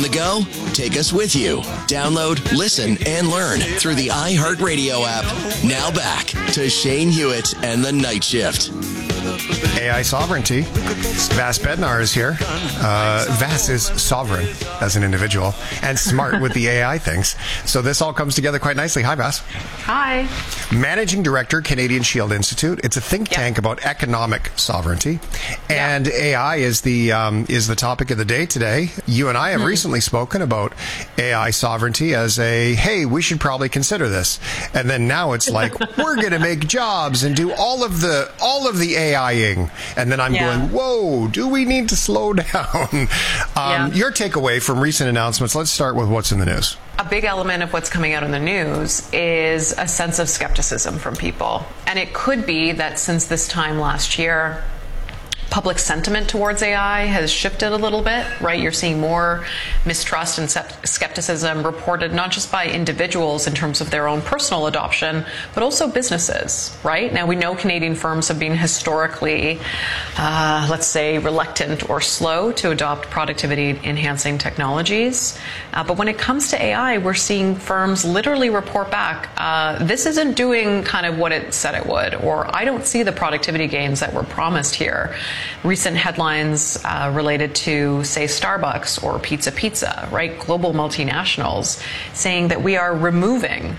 On the go? Take us with you. Download, listen, and learn through the iHeartRadio app. Now back to Shane Hewitt and the Night Shift. AI sovereignty. Vas Bednar is here. Vas is sovereign as an individual and smart with the AI things. So this all comes together quite nicely. Hi, Vas. Hi. Managing Director, Canadian Shield Institute. It's a think tank about economic sovereignty. And AI is the topic of the day today. You and I have recently spoken about AI sovereignty as hey, we should probably consider this. And then now it's like, we're going to make jobs and do all of the AIing. And then I'm going, whoa, do we need to slow down? Your takeaway from recent announcements, let's start with what's in the news. A big element of what's coming out in the news is a sense of skepticism from people. And it could be that since this time last year, public sentiment towards AI has shifted a little bit, right? You're seeing more mistrust and skepticism reported not just by individuals in terms of their own personal adoption, but also businesses, right? Now, we know Canadian firms have been historically, let's say, reluctant or slow to adopt productivity-enhancing technologies. But when it comes to AI, we're seeing firms literally report back, this isn't doing kind of what it said it would, or I don't see the productivity gains that were promised here. Recent headlines related to, say, Starbucks or Pizza, right? Global multinationals saying that they are removing,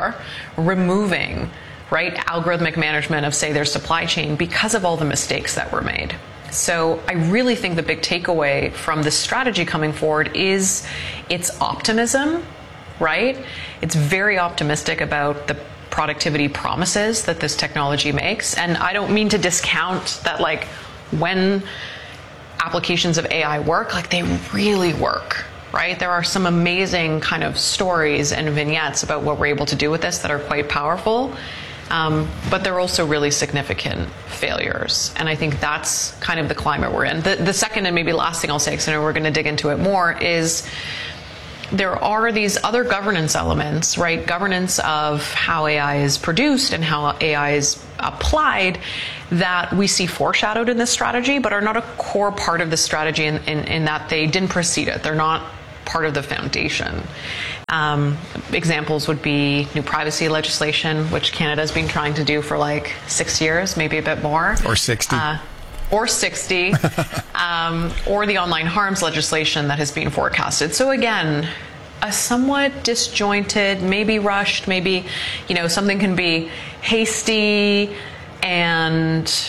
right, algorithmic management of, say, their supply chain because of all the mistakes that were made. So I really think the big takeaway from this strategy coming forward is its optimism, right? It's very optimistic about the productivity promises that this technology makes. And I don't mean to discount that, like, when applications of AI work, like, they really work, right? There are some amazing kind of stories and vignettes about what we're able to do with this that are quite powerful. But there are also really significant failures. And I think that's kind of the climate we're in. The second and maybe last thing I'll say, because I know we're going to dig into it more, is there are these other governance elements, right? Governance of how AI is produced and how AI is applied that we see foreshadowed in this strategy, but are not a core part of the strategy in that they didn't precede it. They're not part of the foundation. Examples would be new privacy legislation, which Canada's been trying to do for like 6 years, maybe a bit more. Or 60. Or the online harms legislation that has been forecasted. So again, a somewhat disjointed, maybe rushed, maybe, something can be hasty and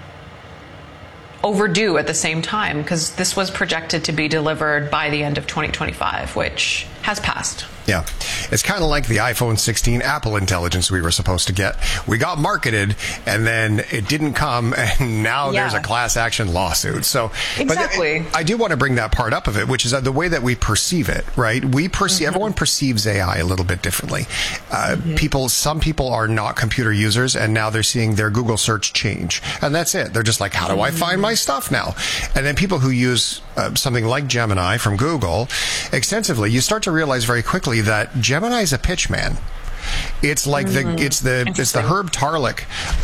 overdue at the same time, because this was projected to be delivered by the end of 2025, which has passed. Yeah. It's kind of like the iPhone 16 Apple Intelligence we were supposed to get. We got marketed, and then it didn't come, and now there's a class action lawsuit. So, exactly. But I do want to bring that part up of it, which is the way that we perceive it, right? Everyone perceives AI a little bit differently. Some people are not computer users, and now they're seeing their Google search change. And that's it. They're just like, how do I find my stuff now? And then people who use something like Gemini from Google extensively, you start to realize very quickly that Gemini is a pitch man. It's like it's the Herb Tarlick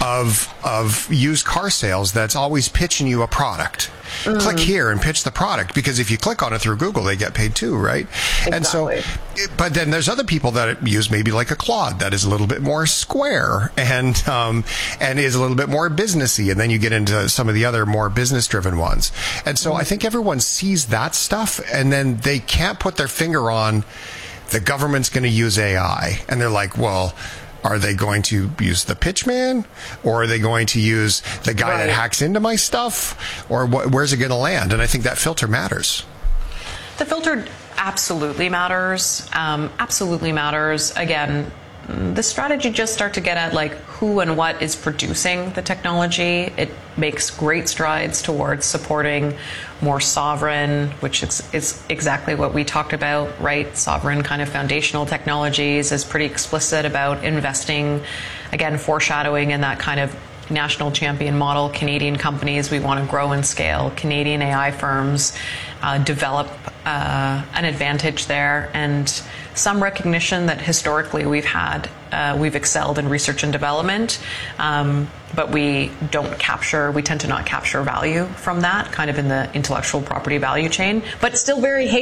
of used car sales that's always pitching you a product. Click here and pitch the product, because if you click on it through Google, they get paid too, right? Exactly. And so, but then there's other people that use maybe like a Claude that is a little bit more square and is a little bit more businessy, and then you get into some of the other more business-driven ones. And so I think everyone sees that stuff, and then they can't put their finger on the government's going to use AI, and they're like, well, are they going to use the pitchman, or are they going to use the guy that hacks into my stuff, or where's it going to land? And I think that filter matters. The filter absolutely matters. Absolutely matters. Again, the strategy just start to get at like who and what is producing the technology. It makes great strides towards supporting more sovereign, which is exactly what we talked about, right? Sovereign kind of foundational technologies, is pretty explicit about investing, again, foreshadowing in that kind of national champion model. Canadian companies, we want to grow and scale. Canadian AI firms develop an advantage there, and some recognition that historically we've excelled in research and development, but we tend to not capture value from that kind of in the intellectual property value chain, but still very hazy.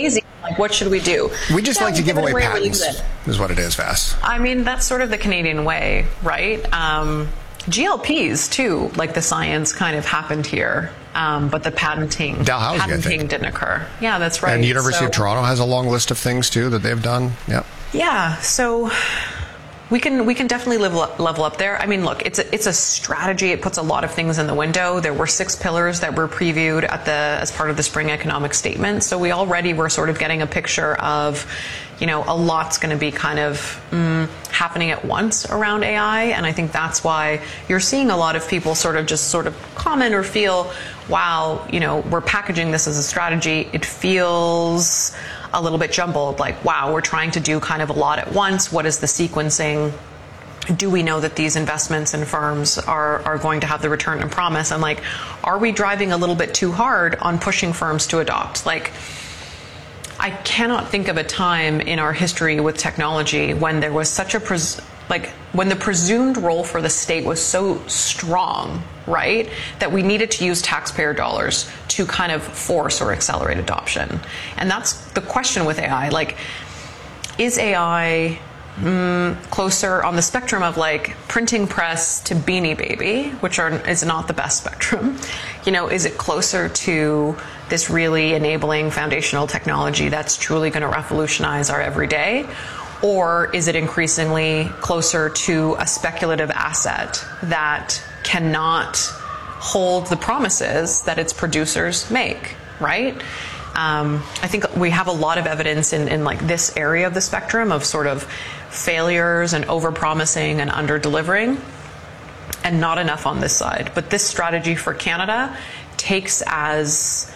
What should we do? We just like to give away patents, is what it is, Vass. I mean, that's sort of the Canadian way, right? GLPs, too, like the science kind of happened here, but the patenting didn't occur. Yeah, that's right. And the University of Toronto has a long list of things, too, that they've done. Yep. Yeah, so we can definitely level up there. I mean, look, it's a strategy. It puts a lot of things in the window. There were 6 pillars that were previewed as part of the spring economic statement. So we already were sort of getting a picture of, a lot's going to be kind of happening at once around AI. And I think that's why you're seeing a lot of people sort of comment or feel, wow, we're packaging this as a strategy. It feels a little bit jumbled, like, wow, we're trying to do kind of a lot at once. What is the sequencing? Do we know that these investments in firms are going to have the return and promise? And like, are we driving a little bit too hard on pushing firms to adopt? Like, I cannot think of a time in our history with technology when there was such a when the presumed role for the state was so strong, right, that we needed to use taxpayer dollars to kind of force or accelerate adoption. And that's the question with AI. Like, is AI closer on the spectrum of like printing press to Beanie Baby, which is not the best spectrum? Is it closer to this really enabling foundational technology that's truly going to revolutionize our everyday? Or is it increasingly closer to a speculative asset that cannot hold the promises that its producers make, right? I think we have a lot of evidence in like this area of the spectrum of sort of failures and over-promising and under-delivering, and not enough on this side. But this strategy for Canada takes as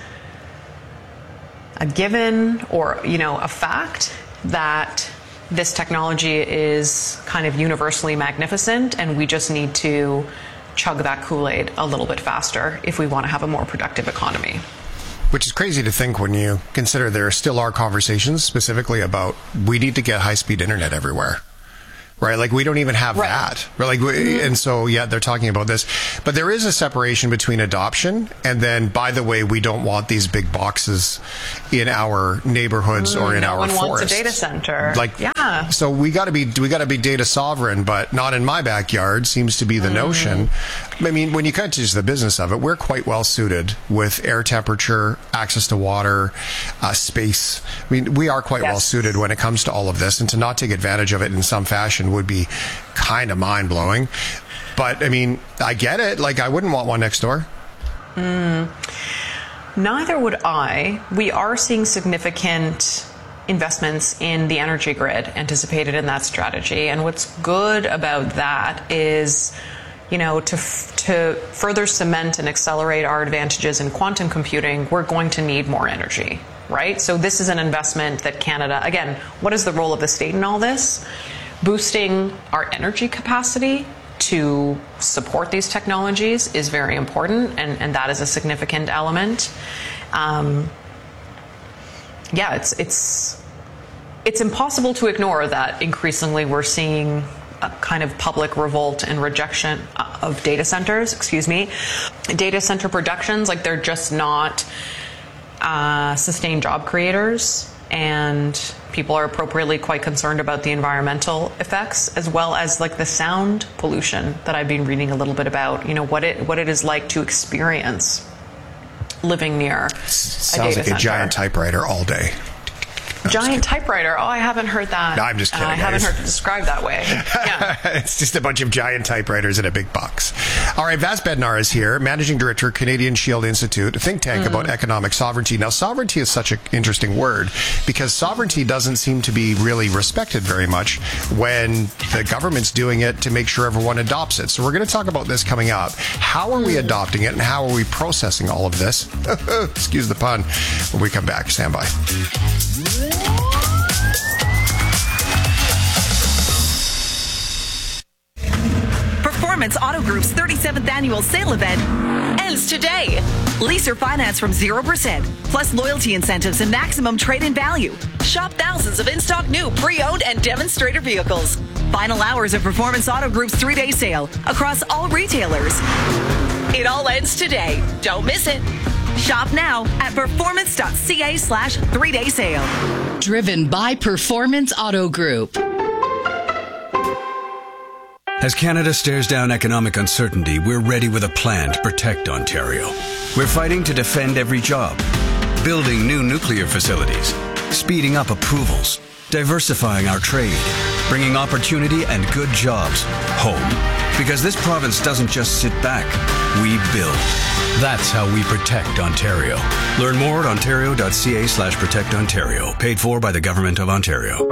a given or, a fact that this technology is kind of universally magnificent, and we just need to chug that Kool-Aid a little bit faster if we want to have a more productive economy. Which is crazy to think when you consider there still are conversations specifically about we need to get high-speed internet everywhere. Right? Like, we don't even have that. Like, and so, yeah, they're talking about this. But there is a separation between adoption and then, by the way, we don't want these big boxes in our neighborhoods or in our forests. No one wants a data center. Like, yeah. So we got to be data sovereign, but not in my backyard seems to be the notion. I mean, when you cut into the business of it, we're quite well suited with air temperature, access to water, space. I mean, we are quite well suited when it comes to all of this, and to not take advantage of it in some fashion would be kind of mind-blowing. But I mean, I get it. Like, I wouldn't want one next door. Neither would I. We are seeing significant investments in the energy grid anticipated in that strategy. And what's good about that is, to further cement and accelerate our advantages in quantum computing, we're going to need more energy, right? So this is an investment that Canada, again, what is the role of the state in all this? Boosting our energy capacity to support these technologies is very important, and that is a significant element. It's impossible to ignore that increasingly we're seeing a kind of public revolt and rejection of data centers, data center productions, like they're just not sustained job creators. And people are appropriately quite concerned about the environmental effects, as well as like the sound pollution that I've been reading a little bit about, what it is like to experience living near a data center. Sounds like a giant typewriter all day. Giant typewriter. Oh, I haven't heard that. No, I'm just kidding. I haven't heard it described that way. Yeah. It's just a bunch of giant typewriters in a big box. All right, Vass Bednar is here, Managing Director, Canadian Shield Institute, a think tank about economic sovereignty. Now, sovereignty is such an interesting word because sovereignty doesn't seem to be really respected very much when the government's doing it to make sure everyone adopts it. So we're going to talk about this coming up. How are we adopting it and how are we processing all of this? Excuse the pun. When we come back, stand by. Performance Auto Group's 37th annual sale event ends today. Lease or finance from 0%, plus loyalty incentives and maximum trade-in value. Shop thousands of in-stock new, pre-owned, and demonstrator vehicles. Final hours of Performance Auto Group's 3-day sale across all retailers. It all ends today. Don't miss it. Shop now at performance.ca/3-day sale. Driven by Performance Auto Group. As Canada stares down economic uncertainty, we're ready with a plan to protect Ontario. We're fighting to defend every job, building new nuclear facilities, speeding up approvals, diversifying our trade, bringing opportunity and good jobs home. Because this province doesn't just sit back, we build. That's how we protect Ontario. Learn more at ontario.ca/protectontario. Paid for by the Government of Ontario.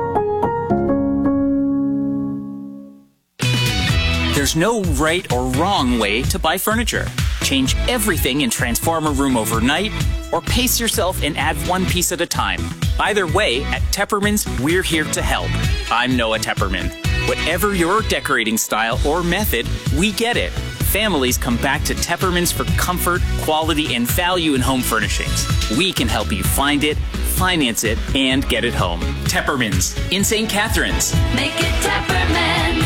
There's no right or wrong way to buy furniture. Change everything and transform a room overnight, or pace yourself and add one piece at a time. Either way, at Tepperman's, we're here to help. I'm Noah Tepperman. Whatever your decorating style or method, we get it. Families come back to Tepperman's for comfort, quality, and value in home furnishings. We can help you find it, finance it, and get it home. Tepperman's in St. Catharines. Make it Tepperman's.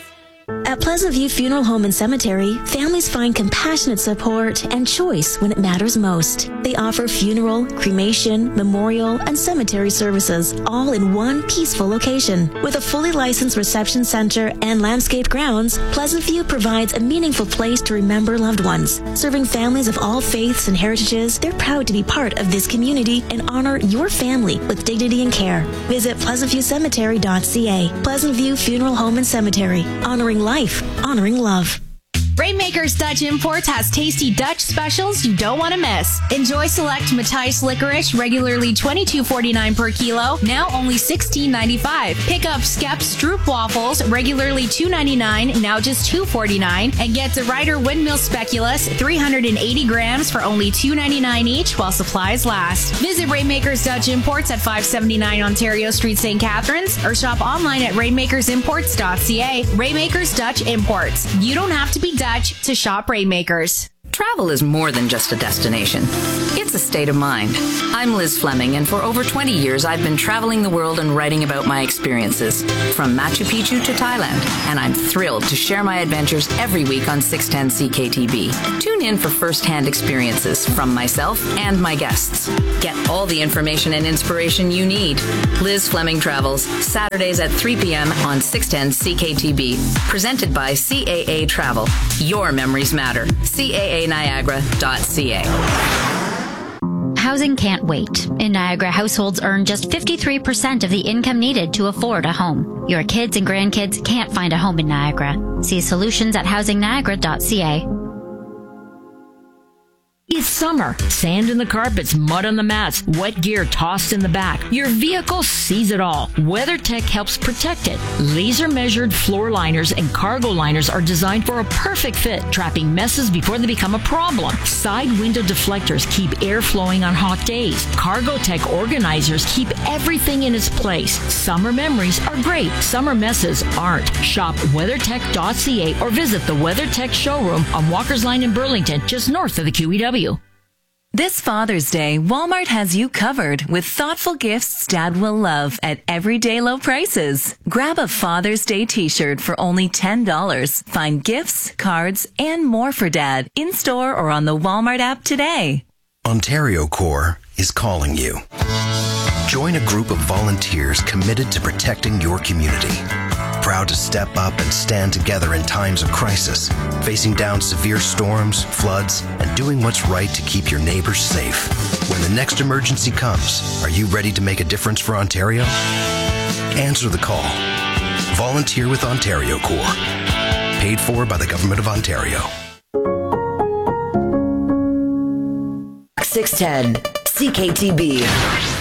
At Pleasant View Funeral Home and Cemetery, families find compassionate support and choice when it matters most. They offer funeral, cremation, memorial, and cemetery services, all in one peaceful location. With a fully licensed reception center and landscaped grounds, Pleasant View provides a meaningful place to remember loved ones. Serving families of all faiths and heritages, they're proud to be part of this community and honor your family with dignity and care. Visit pleasantviewcemetery.ca. Pleasant View Funeral Home and Cemetery, honoring life, honoring love. Rainmakers Dutch Imports has tasty Dutch specials you don't want to miss. Enjoy select Matthijs licorice, regularly $22.49 per kilo, now only $16.95. Pick up Skep Stroop waffles, regularly $2.99, now just $2.49. And get the Ryder Windmill Speculoos, 380 grams for only $2.99 each while supplies last. Visit Rainmakers Dutch Imports at 579 Ontario Street, St. Catharines, or shop online at rainmakersimports.ca. Rainmakers Dutch Imports. You don't have to be Dutch to shop Rainmakers. Travel is more than just a destination. It's a state of mind. I'm Liz Fleming, and for over 20 years, I've been traveling the world and writing about my experiences, from Machu Picchu to Thailand, and I'm thrilled to share my adventures every week on 610 CKTB. Tune in for first-hand experiences from myself and my guests. Get all the information and inspiration you need. Liz Fleming Travels, Saturdays at 3 p.m. on 610 CKTB. Presented by CAA Travel. Your memories matter. CAANiagara.ca. Housing can't wait. In Niagara, households earn just 53% of the income needed to afford a home. Your kids and grandkids can't find a home in Niagara. See solutions at housingniagara.ca. It's summer. Sand in the carpets, mud on the mats, wet gear tossed in the back. Your vehicle sees it all. WeatherTech helps protect it. Laser-measured floor liners and cargo liners are designed for a perfect fit, trapping messes before they become a problem. Side window deflectors keep air flowing on hot days. Cargotech organizers keep everything in its place. Summer memories are great. Summer messes aren't. Shop WeatherTech.ca or visit the WeatherTech showroom on Walker's Line in Burlington, just north of the QEW. This Father's Day, Walmart has you covered with thoughtful gifts Dad will love at everyday low prices. Grab a Father's Day t-shirt for only $10. Find gifts, cards, and more for Dad in-store or on the Walmart app today. Ontario Corps is calling you. Join a group of volunteers committed to protecting your community. Proud to step up and stand together in times of crisis, facing down severe storms, floods, and doing what's right to keep your neighbors safe. When the next emergency comes, are you ready to make a difference for Ontario? Answer the call. Volunteer with Ontario Corps. Paid for by the Government of Ontario. 610 CKTB.